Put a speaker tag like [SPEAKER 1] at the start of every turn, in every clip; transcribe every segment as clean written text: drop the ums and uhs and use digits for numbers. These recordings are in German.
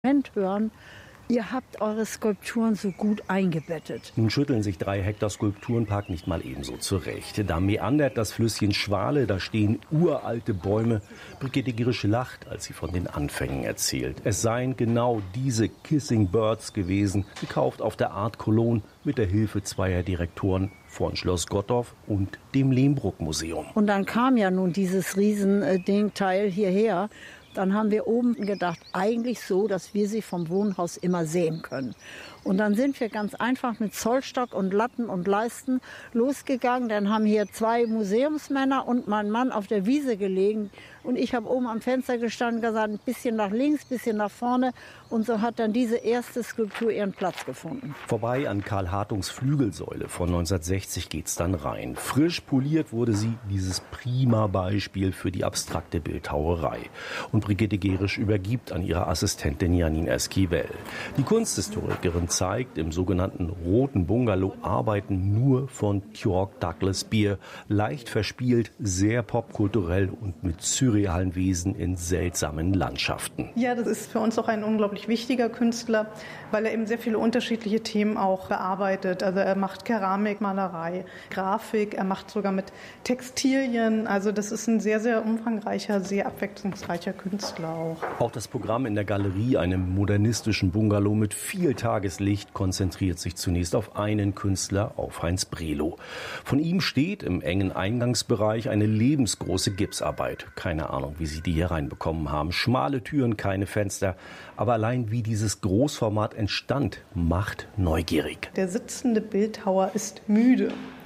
[SPEAKER 1] hören, ihr habt eure Skulpturen so gut eingebettet.
[SPEAKER 2] Nun schütteln sich 3 Hektar Skulpturenpark nicht mal ebenso zurecht. Da meandert das Flüsschen Schwale, da stehen uralte Bäume. Brigitte Girisch lacht, als sie von den Anfängen erzählt. Es seien genau diese Kissing Birds gewesen, gekauft auf der Art Cologne mit der Hilfe zweier Direktoren von Schloss Gottorf und dem Lehmbruck-Museum.
[SPEAKER 1] Und dann kam ja nun dieses Riesending-Teil hierher. Dann haben wir oben gedacht, eigentlich so, dass wir sie vom Wohnhaus immer sehen können. Und dann sind wir ganz einfach mit Zollstock und Latten und Leisten losgegangen. Dann haben hier 2 Museumsmänner und mein Mann auf der Wiese gelegen. Und ich habe oben am Fenster gestanden und gesagt, ein bisschen nach links, ein bisschen nach vorne. Und so hat dann diese erste Skulptur ihren Platz gefunden.
[SPEAKER 2] Vorbei an Karl Hartungs Flügelsäule von 1960 geht's dann rein. Frisch poliert wurde sie, dieses prima Beispiel für die abstrakte Bildhauerei. Und Brigitte Girisch übergibt an ihre Assistentin Janine Esquivel. Die Kunsthistorikerin zeigt, im sogenannten Roten Bungalow arbeiten nur von Georg Douglas Beer. Leicht verspielt, sehr popkulturell und mit surrealen Wesen in seltsamen Landschaften.
[SPEAKER 3] Ja, das ist für uns auch ein unglaublich wichtiger Künstler, weil er eben sehr viele unterschiedliche Themen auch bearbeitet. Also er macht Keramik, Malerei, Grafik, er macht sogar mit Textilien. Also das ist ein sehr, sehr umfangreicher, sehr abwechslungsreicher Künstler auch.
[SPEAKER 2] Auch das Programm in der Galerie, einem modernistischen Bungalow mit viel Tageslicht, konzentriert sich zunächst auf einen Künstler, auf Heinz Brelow. Von ihm steht im engen Eingangsbereich eine lebensgroße Gipsarbeit. Keine Ahnung, wie sie die hier reinbekommen haben. Schmale Türen, keine Fenster. Aber allein wie dieses Großformat entstand, macht neugierig.
[SPEAKER 3] Der sitzende Bildhauer ist müde.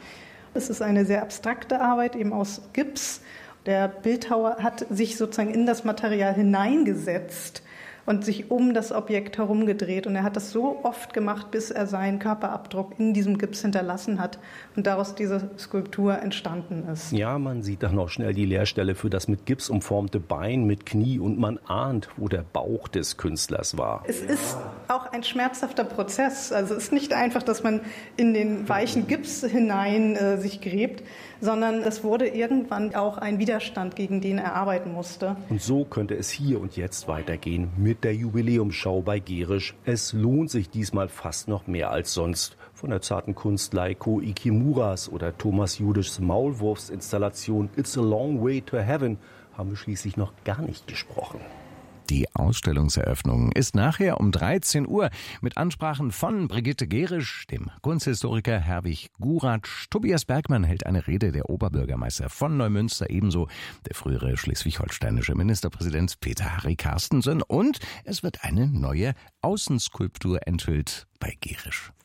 [SPEAKER 3] Es ist eine sehr abstrakte Arbeit, eben aus Gips. Der Bildhauer hat sich sozusagen in das Material hineingesetzt und sich um das Objekt herumgedreht. Und er hat das so oft gemacht, bis er seinen Körperabdruck in diesem Gips hinterlassen hat und daraus diese Skulptur entstanden ist.
[SPEAKER 2] Ja, man sieht dann noch schnell die Leerstelle für das mit Gips umformte Bein mit Knie und man ahnt, wo der Bauch des Künstlers war.
[SPEAKER 3] Es ist auch ein schmerzhafter Prozess. Also es ist nicht einfach, dass man in den weichen Gips hinein sich gräbt, sondern es wurde irgendwann auch ein Widerstand, gegen den er arbeiten musste.
[SPEAKER 2] Und so könnte es hier und jetzt weitergehen mit der Jubiläumsschau bei Girisch. Es lohnt sich diesmal fast noch mehr als sonst. Von der zarten Kunst Leiko Ikimuras oder Thomas Judischs Maulwurfsinstallation It's a Long Way to Heaven haben wir schließlich noch gar nicht gesprochen.
[SPEAKER 4] Die Ausstellungseröffnung ist nachher um 13 Uhr mit Ansprachen von Brigitte Girisch, dem Kunsthistoriker Herwig Guratsch. Tobias Bergmann hält eine Rede, der Oberbürgermeister von Neumünster, ebenso der frühere schleswig-holsteinische Ministerpräsident Peter Harry Carstensen. Und es wird eine neue Außenskulptur enthüllt bei Girisch.